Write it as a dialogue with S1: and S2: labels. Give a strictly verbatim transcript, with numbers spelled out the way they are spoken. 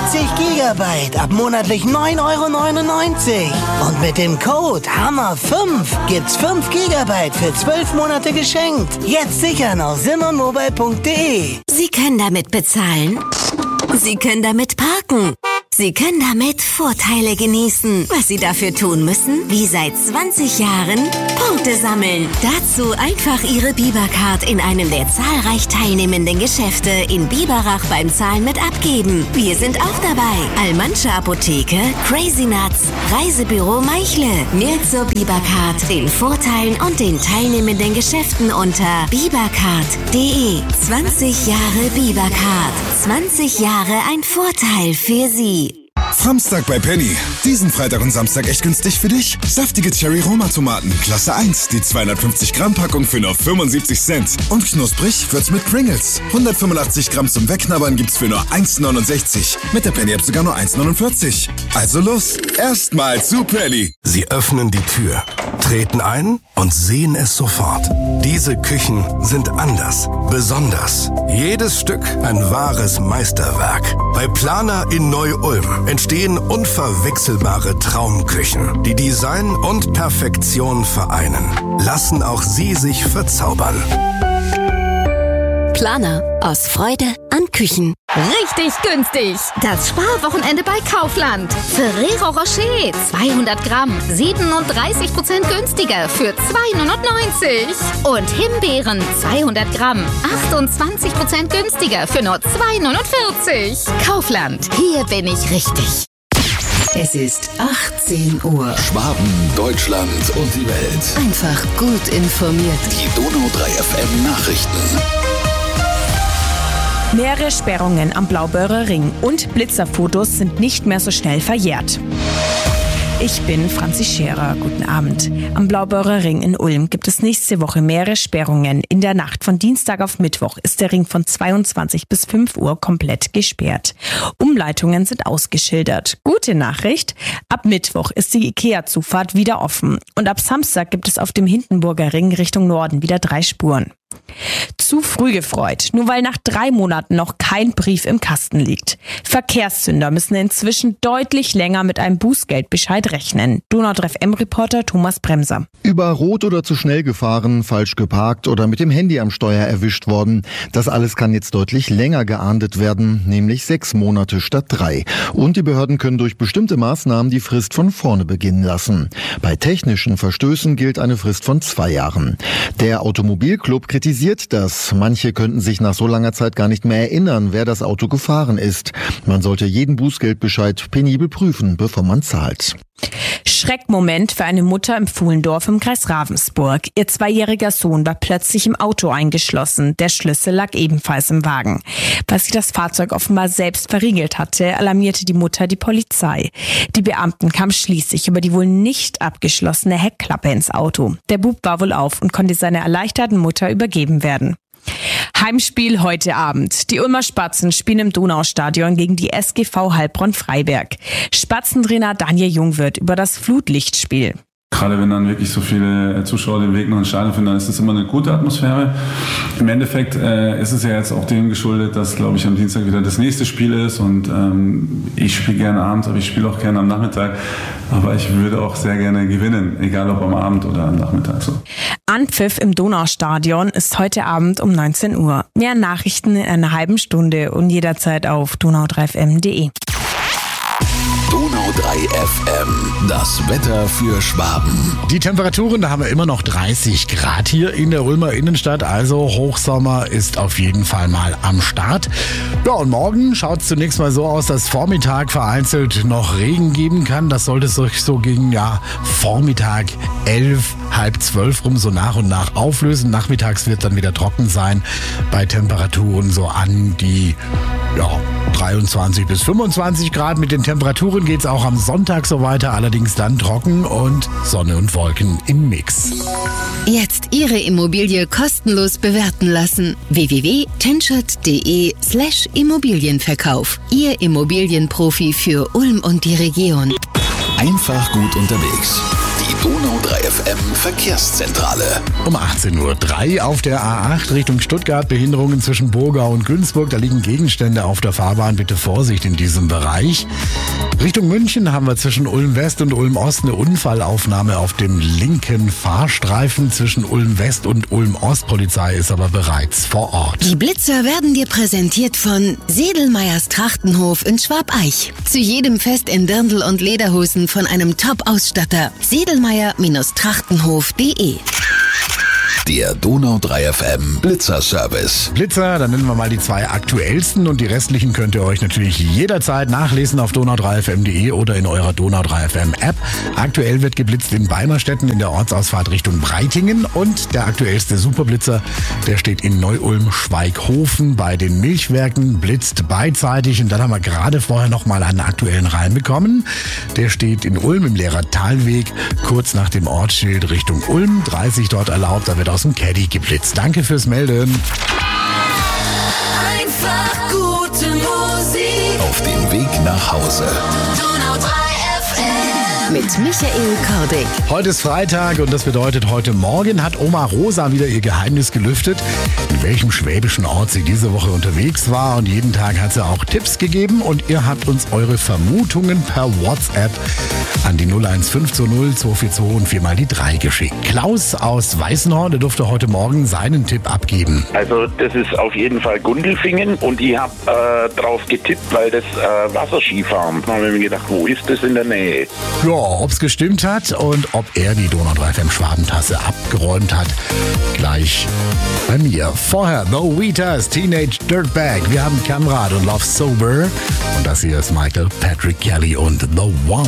S1: vierzig Gigabyte ab monatlich neun Euro neunundneunzig. Und mit dem Code Hammer fünf gibt's fünf Gigabyte für zwölf Monate geschenkt. Jetzt sichern auf simonmobile punkt de.
S2: Sie können damit bezahlen. Sie können damit parken. Sie können damit Vorteile genießen. Was Sie dafür tun müssen, wie seit zwanzig Jahren, Punkte sammeln. Dazu einfach Ihre Bibercard in einem der zahlreich teilnehmenden Geschäfte in Biberach beim Zahlen mit abgeben. Wir sind auch dabei. Almansche Apotheke, Crazy Nuts, Reisebüro Meichle. Mehr zur Bibercard, den Vorteilen und den teilnehmenden Geschäften unter bibercard punkt de. zwanzig Jahre Bibercard. zwanzig Jahre ein Vorteil für Sie.
S3: Samstag bei Penny. Diesen Freitag und Samstag echt günstig für dich. Saftige Cherry-Roma-Tomaten, Klasse eins. Die zweihundertfünfzig Gramm Packung für nur fünfundsiebzig Cent. Und knusprig wird's mit Pringles. hundertfünfundachtzig Gramm zum Wegknabbern gibt's für nur eins neunundsechzig. Mit der Penny-App sogar nur eins neunundvierzig. Also los, erstmal zu Penny.
S4: Sie öffnen die Tür, treten ein und sehen es sofort. Diese Küchen sind anders, besonders. Jedes Stück ein wahres Meisterwerk. Bei Planer in Neu-Ulm entstehen unverwechselbare Traumküchen, die Design und Perfektion vereinen. Lassen auch Sie sich verzaubern.
S2: Planer aus Freude an Küchen.
S5: Richtig günstig. Das Sparwochenende bei Kaufland. Ferrero Rocher zweihundert Gramm, siebenunddreißig Prozent günstiger für zwei neunundneunzig. Und Himbeeren zweihundert Gramm, achtundzwanzig Prozent günstiger für nur zwei neunundvierzig. Kaufland, hier bin ich richtig.
S2: Es ist achtzehn Uhr.
S6: Schwaben, Deutschland und die Welt.
S2: Einfach gut informiert.
S6: Die Donau drei F M Nachrichten.
S7: Mehrere Sperrungen am Blaubeurer Ring und Blitzerfotos sind nicht mehr so schnell verjährt. Ich bin Franzi Scherer. Guten Abend. Am Blaubeurer Ring in Ulm gibt es nächste Woche mehrere Sperrungen. In der Nacht von Dienstag auf Mittwoch ist der Ring von zweiundzwanzig bis fünf Uhr komplett gesperrt. Umleitungen sind ausgeschildert. Gute Nachricht, ab Mittwoch ist die Ikea-Zufahrt wieder offen. Und ab Samstag gibt es auf dem Hindenburger Ring Richtung Norden wieder drei Spuren. Zu früh gefreut, nur weil nach drei Monaten noch kein Brief im Kasten liegt. Verkehrssünder müssen inzwischen deutlich länger mit einem Bußgeldbescheid rechnen. Donau drei F M-Reporter Thomas Bremser.
S8: Über Rot oder zu schnell gefahren, falsch geparkt oder mit dem Handy am Steuer erwischt worden. Das alles kann jetzt deutlich länger geahndet werden, nämlich sechs Monate statt drei. Und die Behörden können durch bestimmte Maßnahmen die Frist von vorne beginnen lassen. Bei technischen Verstößen gilt eine Frist von zwei Jahren. Der Automobilclub kritisiert das. Manche könnten sich nach so langer Zeit gar nicht mehr erinnern, wer das Auto gefahren ist. Man sollte jeden Bußgeldbescheid penibel prüfen, bevor man zahlt.
S7: Schreckmoment für eine Mutter im Fuhlendorf im Kreis Ravensburg. Ihr zweijähriger Sohn war plötzlich im Auto eingeschlossen. Der Schlüssel lag ebenfalls im Wagen. Weil sich das Fahrzeug offenbar selbst verriegelt hatte, alarmierte die Mutter die Polizei. Die Beamten kamen schließlich über die wohl nicht abgeschlossene Heckklappe ins Auto. Der Bub war wohl auf und konnte seiner erleichterten Mutter übergeben werden. Heimspiel heute Abend. Die Ulmer Spatzen spielen im Donaustadion gegen die S G V Heilbronn-Freiberg. Spatzentrainer Daniel Jung wird über das Flutlichtspiel.
S9: Gerade wenn dann wirklich so viele Zuschauer den Weg nach dem Stadion finden, dann ist das immer eine gute Atmosphäre. Im Endeffekt äh, ist es ja jetzt auch dem geschuldet, dass, glaube ich, am Dienstag wieder das nächste Spiel ist. Und ähm, ich spiele gerne abends, aber ich spiele auch gerne am Nachmittag. Aber ich würde auch sehr gerne gewinnen, egal ob am Abend oder am Nachmittag. So.
S7: Anpfiff im Donaustadion ist heute Abend um neunzehn Uhr. Mehr Nachrichten in einer halben Stunde und jederzeit auf donau drei f m punkt de.
S6: Donau drei F M, das Wetter für Schwaben.
S10: Die Temperaturen, da haben wir immer noch dreißig Grad hier in der Ulmer Innenstadt, also Hochsommer ist auf jeden Fall mal am Start. Ja, und morgen schaut es zunächst mal so aus, dass Vormittag vereinzelt noch Regen geben kann. Das sollte sich so gegen ja, Vormittag elf, halb zwölf rum so nach und nach auflösen. Nachmittags wird dann wieder trocken sein bei Temperaturen so an die ja, dreiundzwanzig bis fünfundzwanzig Grad. Mit den Temperaturen geht es auch am Sonntag so weiter, allerdings dann trocken und Sonne und Wolken im Mix.
S2: Jetzt Ihre Immobilie kostenlos bewerten lassen. w w w punkt tenschert punkt de slash Immobilienverkauf. Ihr Immobilienprofi für Ulm und die Region.
S6: Einfach gut unterwegs. Die Donau drei F M Verkehrszentrale.
S10: Um achtzehn Uhr drei auf der A acht Richtung Stuttgart, Behinderungen zwischen Burgau und Günzburg. Da liegen Gegenstände auf der Fahrbahn. Bitte Vorsicht in diesem Bereich. Richtung München haben wir zwischen Ulm West und Ulm Ost eine Unfallaufnahme auf dem linken Fahrstreifen. Zwischen Ulm West und Ulm Ost. Polizei ist aber bereits vor Ort.
S2: Die Blitzer werden dir präsentiert von Sedelmeyers Trachtenhof in Schwabeich. Zu jedem Fest in Dirndl und Lederhosen von einem Top-Ausstatter. Sedelmeyer-Trachtenhof punkt de.
S6: Der Donau drei F M Blitzer-Service.
S10: Blitzer, dann nennen wir mal die zwei aktuellsten und die restlichen könnt ihr euch natürlich jederzeit nachlesen auf donau drei f m punkt de oder in eurer Donau drei F M App. Aktuell wird geblitzt in Beimerstetten in der Ortsausfahrt Richtung Breitingen und der aktuellste Superblitzer, der steht in Neu-Ulm-Schweighofen bei den Milchwerken, blitzt beidseitig und dann haben wir gerade vorher noch mal einen aktuellen reinbekommen. Der steht in Ulm im Lehrer-Talweg, kurz nach dem Ortsschild Richtung Ulm, dreißig dort erlaubt, da wird aus dem Caddy geblitzt. Danke fürs Melden.
S2: Einfach gute Musik.
S6: Auf dem Weg nach Hause.
S2: Donau drei F M. Mit Michael Kordick.
S10: Heute ist Freitag und das bedeutet, heute Morgen hat Oma Rosa wieder ihr Geheimnis gelüftet, in welchem schwäbischen Ort sie diese Woche unterwegs war. Und jeden Tag hat sie auch Tipps gegeben und ihr habt uns eure Vermutungen per WhatsApp an die null eins fünf zwei null zwei vier zwei und viermal die drei geschickt. Klaus aus Weißenhorn, der durfte heute Morgen seinen Tipp abgeben.
S11: Also das ist auf jeden Fall Gundelfingen und ich habe äh, drauf getippt, weil das äh, Wasserskifahren. Da habe ich mir gedacht, wo ist das in der Nähe?
S10: Ja, ob's gestimmt hat und ob er die Donau drei F M Schwabentasse abgeräumt hat, gleich bei mir. Vorher The Weeters, Teenage Dirtbag. Wir haben Kamrad und Love Sober und das hier ist Michael Patrick Kelly und The One.